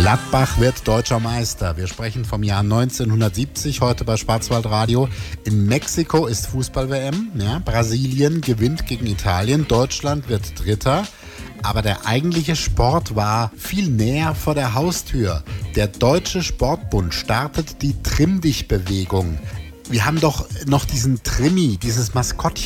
Gladbach wird deutscher Meister. Wir sprechen vom Jahr 1970, heute bei Schwarzwaldradio. In Mexiko ist Fußball-WM. Ja, Brasilien gewinnt gegen Italien. Deutschland wird Dritter. Aber der eigentliche Sport war viel näher vor der Haustür. Der Deutsche Sportbund startet die Trimm-Dich-Bewegung. Wir haben doch noch diesen Trimmi, dieses Maskottchen.